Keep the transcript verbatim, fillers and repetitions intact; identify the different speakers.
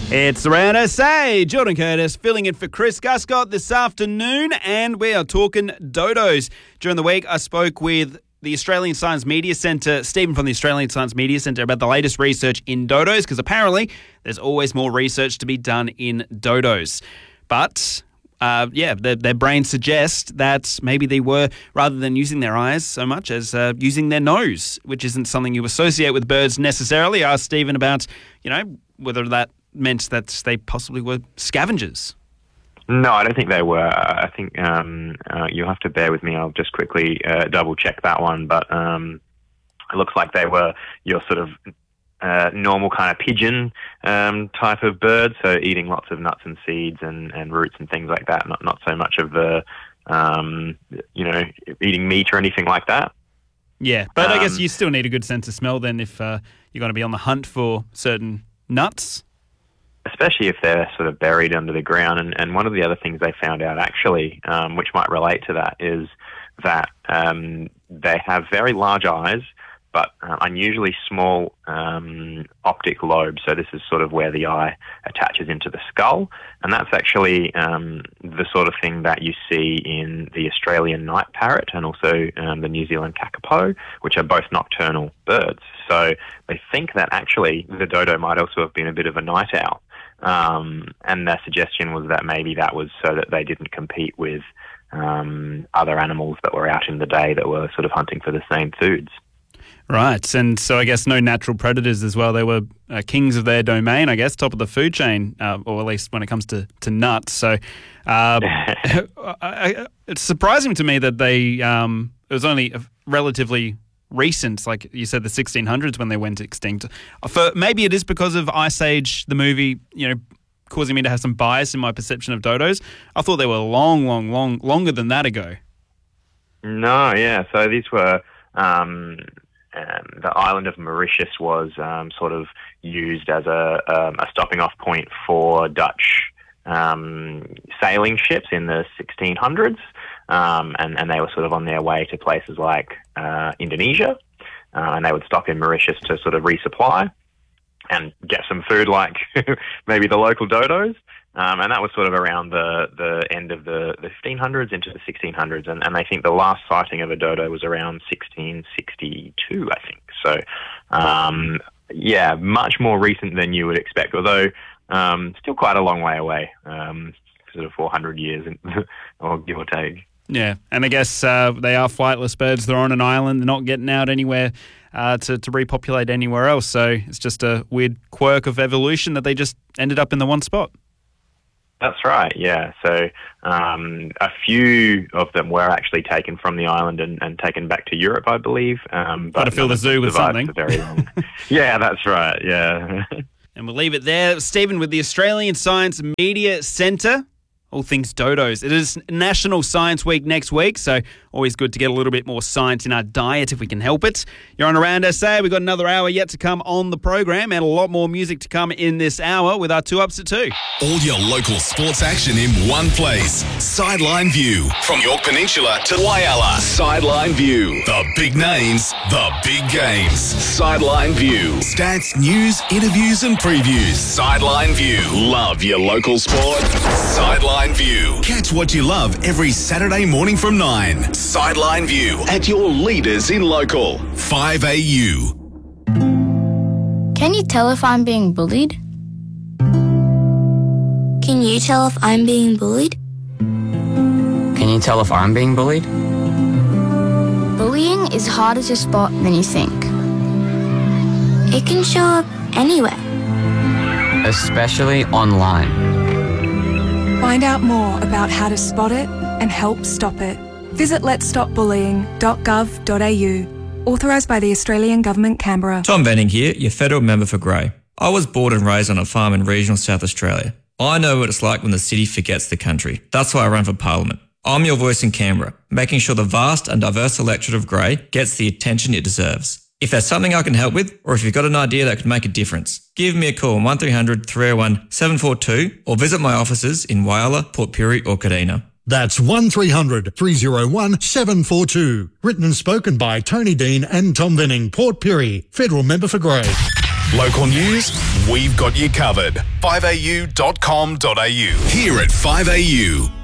Speaker 1: It's Around S A. Jordan Curtis filling in for Chris Guscott this afternoon, and we are talking dodos. During the week, I spoke with the Australian Science Media Centre, Stephen from the Australian Science Media Centre, about the latest research in dodos, because apparently there's always more research to be done in dodos. But, uh, yeah, their, their brains suggest that maybe they were, rather than using their eyes so much as uh, using their nose, which isn't something you associate with birds necessarily. I asked Stephen about, you know, whether that meant that they possibly were scavengers.
Speaker 2: No, I don't think they were. I think um, uh, you'll have to bear with me. I'll just quickly uh, double check that one. But um, it looks like they were your sort of uh, normal kind of pigeon um, type of bird, so eating lots of nuts and seeds and, and roots and things like that. Not not so much of the, um, you know, eating meat or anything like that.
Speaker 1: Yeah, but
Speaker 2: um,
Speaker 1: I guess you still need a good sense of smell then if uh, you're going to be on the hunt for certain nuts.
Speaker 2: Especially if they're sort of buried under the ground. And, and one of the other things they found out, actually, um, which might relate to that, is that um, they have very large eyes, but uh, unusually small um, optic lobes. So this is sort of where the eye attaches into the skull. And that's actually um, the sort of thing that you see in the Australian night parrot and also um, the New Zealand kakapo, which are both nocturnal birds. So they think that actually the dodo might also have been a bit of a night owl. Um, and their suggestion was that maybe that was so that they didn't compete with um, other animals that were out in the day that were sort of hunting for the same foods.
Speaker 1: Right, and so I guess no natural predators as well. They were uh, kings of their domain, I guess, top of the food chain, uh, or at least when it comes to, to nuts. So uh, I, I, it's surprising to me that they um, it was only relatively recent, like you said, the sixteen hundreds when they went extinct. For maybe it is because of Ice Age, the movie, you know, causing me to have some bias in my perception of dodos. I thought they were long, long, long, longer than that ago.
Speaker 2: No, yeah. So these were um, um, the island of Mauritius was um, sort of used as a, um, a stopping off point for Dutch um, sailing ships in the sixteen hundreds. Um, and, and they were sort of on their way to places like uh, Indonesia, uh, and they would stop in Mauritius to sort of resupply and get some food like maybe the local dodos. Um, and that was sort of around the, the end of the, the fifteen hundreds into the sixteen hundreds. And, and I think the last sighting of a dodo was around sixteen sixty-two, I think. So, um, yeah, much more recent than you would expect, although um, still quite a long way away, um, sort of four hundred years, or give or take.
Speaker 1: Yeah, and I guess uh, they are flightless birds. They're on an island. They're not getting out anywhere uh, to, to repopulate anywhere else. So it's just a weird quirk of evolution that they just ended up in the one spot.
Speaker 2: That's right, yeah. So um, a few of them were actually taken from the island and, and taken back to Europe, I believe. Um, but
Speaker 1: Got to fill the zoo with something.
Speaker 2: For very long. Yeah, that's right, yeah.
Speaker 1: And we'll leave it there. Stephen with the Australian Science Media Centre. All things dodos. It is National Science Week next week, so always good to get a little bit more science in our diet if we can help it. You're on Around S A. We've got another hour yet to come on the program and a lot more music to come in this hour with our two ups at two.
Speaker 3: All your local sports action in one place. Sideline View. From York Peninsula to Whyalla. Sideline View. The big names, the big games. Sideline View. Stats, news, interviews and previews. Sideline View. Love your local sport. Sideline View. Catch what you love every Saturday morning from nine. Sideline View at your leaders in local. five A U.
Speaker 4: Can you tell if I'm being bullied? Can you tell if I'm being bullied?
Speaker 5: Can you tell if I'm being bullied?
Speaker 4: Bullying is harder to spot than you think. It can show up anywhere.
Speaker 5: Especially online.
Speaker 6: Find out more about how to spot it and help stop it. Visit lets stop bullying dot gov dot a u. Authorised by the Australian Government, Canberra.
Speaker 7: Tom Venning here, your federal member for Grey. I was born and raised on a farm in regional South Australia. I know what it's like when the city forgets the country. That's why I run for Parliament. I'm your voice in Canberra, making sure the vast and diverse electorate of Grey gets the attention it deserves. If there's something I can help with, or if you've got an idea that could make a difference, give me a call on one three hundred three oh one seven four two or visit my offices in Whyalla, Port Pirie or Kadina.
Speaker 8: That's one three hundred three oh one seven four two. Written and spoken by Tony Dean and Tom Venning, Port Pirie, Federal Member for Grey.
Speaker 3: Local news, we've got you covered. five a u dot com dot a u. Here at five A U.